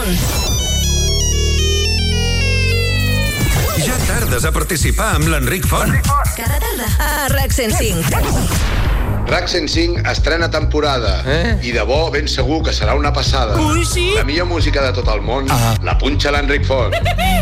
Font. Ja tardes a participar amb l'Enric Font. Cada tarda a RAC 105. RAC 105 estrena temporada i de bo ben segur que serà una passada. Ui, sí? La millor música de tot el món la punxa l'Enric Font.